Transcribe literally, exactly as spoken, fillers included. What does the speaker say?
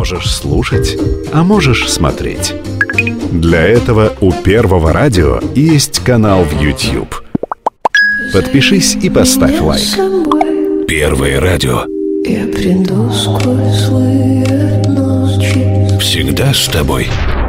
Можешь слушать, а можешь смотреть. Для этого у Первого радио есть канал в YouTube. Подпишись и поставь лайк. Первое радио. Я приду сквозь злые ночи. Всегда с тобой.